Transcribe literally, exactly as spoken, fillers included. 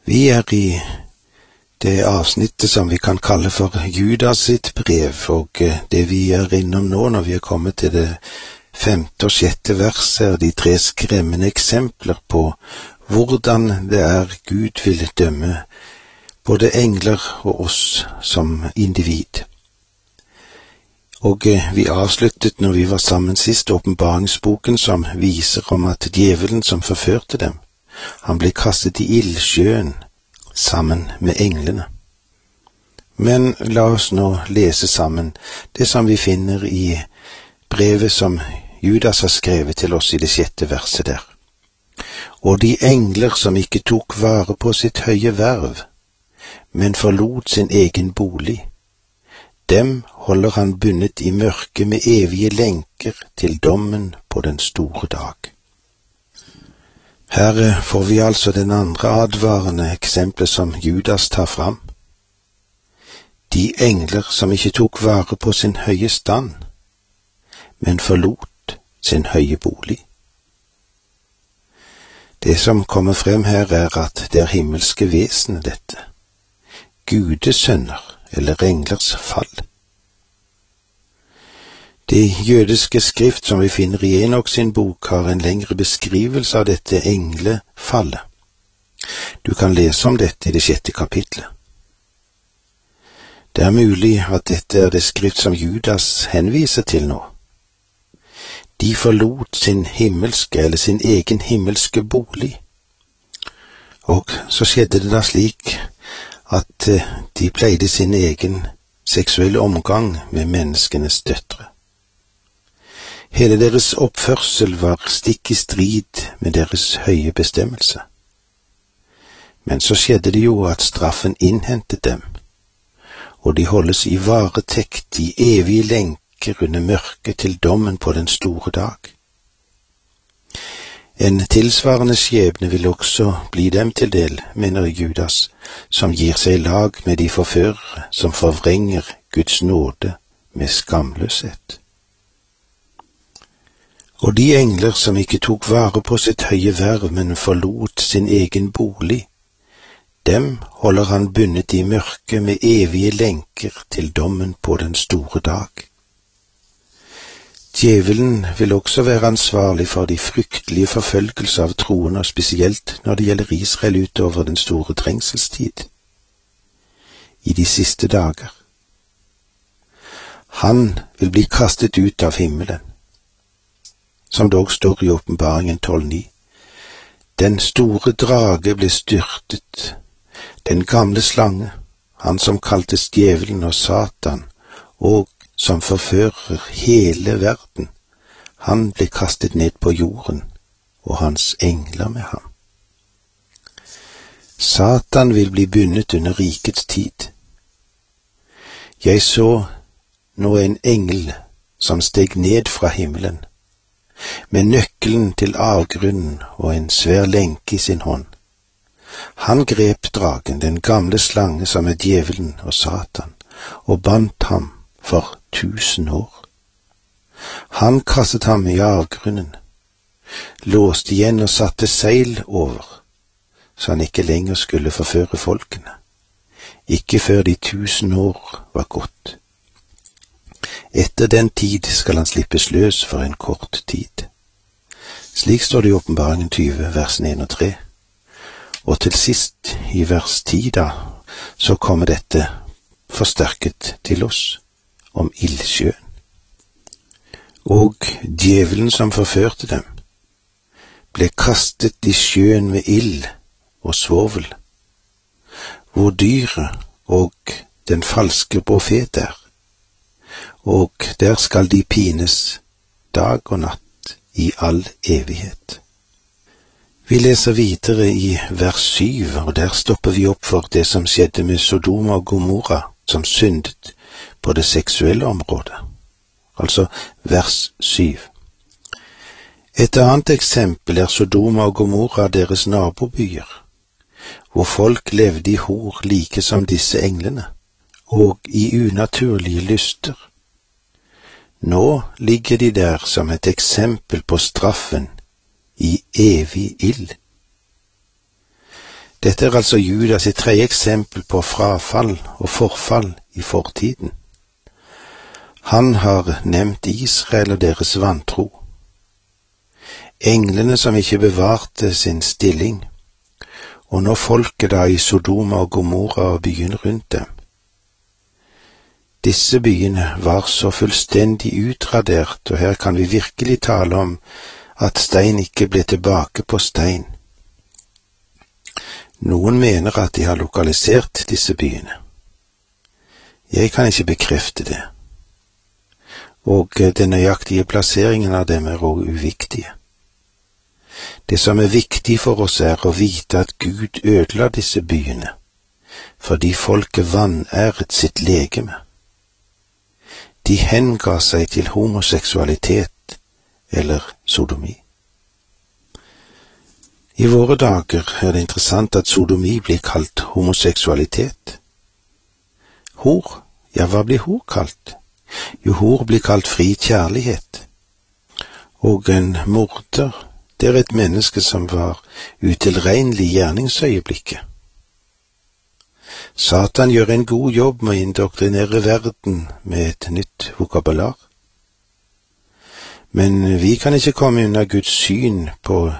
Vi er i det avsnittet som vi kan kalle for Judas sitt brev, og det vi er innom nå når vi er kommet til det femte og sjette verset, er de tre skremmende eksempler på hvordan det er Gud vil dømme både engler og oss som individ. Og vi avsluttet når vi var sammen sist åpenbaringsboken som viser om at djevelen som forførte dem, han ble kastet i ildsjøen sammen med englene. Men la oss nå lese sammen det som vi finner i brevet som Judas har skrevet til oss i det sjette verset der. Og de engler som ikke tok vare på sitt høye verv, men forlot sin egen bolig, dem holder han bundet i mørke med evige lenker til dommen på den store dag. Her får vi altså den andre advarende eksempelet som Judas tar fram. De engler som ikke tok vare på sin høye stand, men forlot sin høye bolig. Det som kommer frem her er at det er himmelske vesener dette, gudesønner eller englers fall. Det jødiske skrift som vi finner i Enok sin bok har en lengre beskrivelse av dette englefallet. Du kan lese om dette i det sjette kapitlet. Det er mulig at dette er det skrift som Judas henviser til nå. De forlot sin himmelske eller sin egen himmelske bolig. Og så skjedde det da slik at de pleide sin egen seksuelle omgang med menneskenes døtre. Hele deres oppførsel var stikk i strid med deres høye bestemmelse. Men så skjedde det jo at straffen innhentet dem, og de holdes i varetekt i evige lenker under mørket til dommen på den store dag. En tilsvarende skjebne vil også bli dem til del, mener Judas, som gir seg i lag med de forførere som forvrenger Guds nåde med skamløshet. Og de engler som ikke tok vare på sitt høye verv, men forlot sin egen bolig, dem holder han bundet i mørket med evige lenker til dommen på den store dag. Djevelen vil også være ansvarlig for de fryktelige forfølgelser av troende, og spesielt når det gjelder Israel utover den store trengselstid, i de siste dager. Han vil bli kastet ut av himmelen, som dog står i åpenbaringen tolv ni. Den store drage ble styrtet, den gamle slange, han som kaltes djevelen og Satan, og som forfører hele verden, han ble kastet ned på jorden, og hans engler med ham. Satan vil bli bundet under rikets tid. Jeg så nå en engel som steg ned fra himmelen, med nøkkelen til avgrunnen og en svær lenke i sin hånd. Han grep dragen, den gamle slange som er djevelen og Satan, og bandt ham for tusen år. Han kastet ham i avgrunnen, låste igjen og satte seil over, så han ikke lenger skulle forføre folkene, ikke før de tusen år var gått. Etter den tid skal han slippes løs for en kort tid. Slik står det i åpenbaringen tyve, versen en og tre. Og til sist, i vers ti da, så kommer dette forsterket til oss om ildsjøen. Og djevelen som forførte dem, ble kastet i sjøen med ild og svovel, hvor dyret og den falske profet er, og der skal de pines dag og natt i all evighet. Vi leser videre i vers syv, og der stopper vi opp for det som skjedde med Sodoma og Gomorra, som syndet på det seksuelle området. Altså vers syv. Et annet eksempel er Sodoma og Gomorra, deres nabobyer, hvor folk levde i hor like som disse englene, og i unaturlige lyster. Nå ligger de der som et eksempel på straffen i evig ild. Dette er altså Judas sitt tredje eksempel på frafall og forfall i fortiden. Han har nevnt Israel og deres vantro. Englene som ikke bevarte sin stilling, og nå folket da i Sodoma og Gomorra og byene rundt dem. Disse byene var så fullstendig utradert, og her kan vi virkelig tale om at stein ikke ble tilbake på stein. Noen mener at de har lokalisert disse byene. Jeg kan ikke bekrefte det, og den nøyaktige plasseringen av dem er også uviktige. Det som er viktig for oss er å vite at Gud ødela disse byene, fordi folket vanæret sitt legeme. De henga seg til homoseksualitet eller sodomi. I våre dager er det interessant at sodomi blir kalt homoseksualitet. Hor, ja hva blir hor kalt? Jo, hor blir kalt fri kjærlighet. Og en morder, det er et menneske som var utilregnelig i gjerningsøyeblikket. Satan gjør en god jobb med å indoktrinere verden med et nytt vokabular. Men vi kan ikke komme unna Guds syn på